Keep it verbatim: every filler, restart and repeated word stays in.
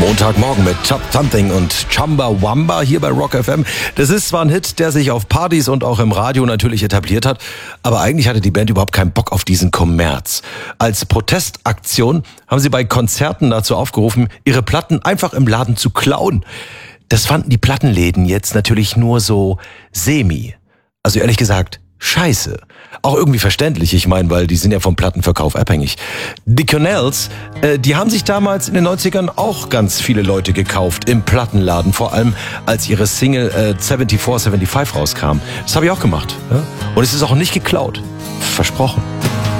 Montagmorgen mit Chop Something und Chamba Wamba hier bei Rock F M. Das ist zwar ein Hit, der sich auf Partys und auch im Radio natürlich etabliert hat, aber eigentlich hatte die Band überhaupt keinen Bock auf diesen Kommerz. Als Protestaktion haben sie bei Konzerten dazu aufgerufen, ihre Platten einfach im Laden zu klauen. Das fanden die Plattenläden jetzt natürlich nur so semi. Also ehrlich gesagt, scheiße. Auch irgendwie verständlich, ich meine, weil die sind ja vom Plattenverkauf abhängig. Die Cornells, äh, die haben sich damals in den neunzigern auch ganz viele Leute gekauft im Plattenladen, vor allem als ihre Single äh, vierundsiebzig fünfundsiebzig rauskam. Das habe ich auch gemacht. Ja? Und es ist auch nicht geklaut. Versprochen.